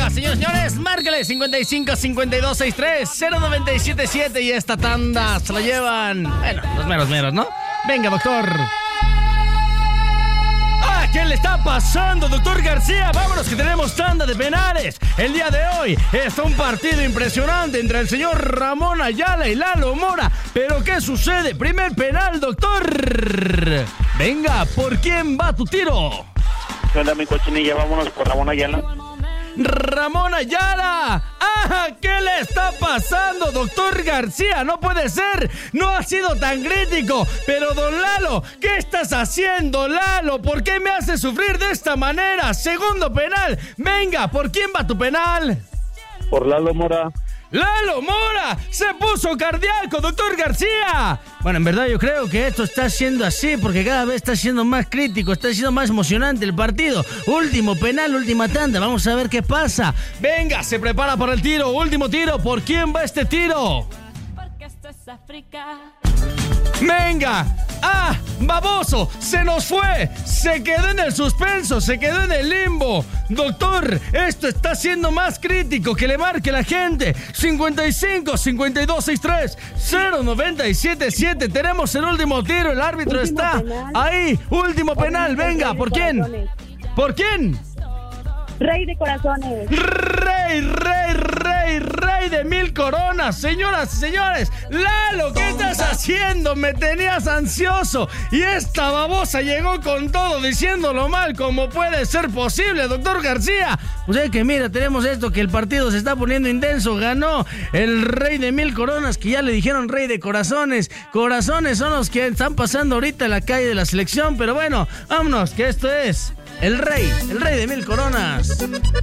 Venga, señores, márcale 55-52-63-0977 y esta tanda se la llevan, bueno, los meros, ¿no? Venga, doctor. ¿Qué le está pasando, doctor García? Vámonos que tenemos tanda de penales. El día de hoy está un partido impresionante entre el señor Ramón Ayala y Lalo Mora. ¿Pero qué sucede? Primer penal, doctor. Venga, ¿por quién va tu tiro? ¿Qué onda, mi cochinilla? Vámonos por Ramón Ayala. ¡Ramón Ayala! ¡Ah! ¿Qué le está pasando, doctor García? No puede ser, no ha sido tan crítico. Pero, don Lalo, ¿qué estás haciendo, Lalo? ¿Por qué me haces sufrir de esta manera? Segundo penal. Venga, ¿por quién va tu penal? Por Lalo Mora. ¡Lalo Mora! ¡Se puso cardíaco, doctor García! Bueno, en verdad yo creo que esto está siendo así porque cada vez está siendo más crítico, está siendo más emocionante el partido. Último penal, última tanda, vamos a ver qué pasa. Venga, se prepara para el tiro, último tiro. ¿Por quién va este tiro? Porque esto es África. ¡Venga! ¡Ah! ¡Baboso! ¡Se nos fue! ¡Se quedó en el suspenso! ¡Se quedó en el limbo! Doctor, esto está siendo más crítico. Que le marque la gente. 55-52-63-0977. Tenemos el último tiro. El árbitro último está penal. Ahí. Último penal. Venga, ¿por quién? Corazones. ¿Por quién? Rey de corazones. Rey de 1000 coronas. Señoras y señores, Lalo, ¿qué estás haciendo? Me tenías ansioso y esta babosa llegó con todo diciéndolo mal. ¿Cómo puede ser posible, doctor García? Pues es que mira, tenemos esto, que el partido se está poniendo intenso. Ganó el Rey de 1000 coronas, que ya le dijeron Rey de corazones. Corazones son los que están pasando ahorita en la calle de la selección. Pero bueno, vámonos, que esto es el rey de 1000 coronas.